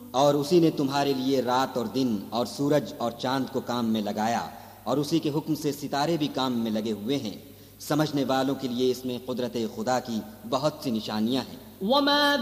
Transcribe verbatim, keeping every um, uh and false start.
और उसी ने तुम्हारे लिए रात और दिन और सूरज और चांद को काम में लगाया और उसी के हुक्म से सितारे भी काम में लगे हुए हैं। समझने वालों के लिए इसमें कुदरत खुदा की बहुत सी निशानियां हैं।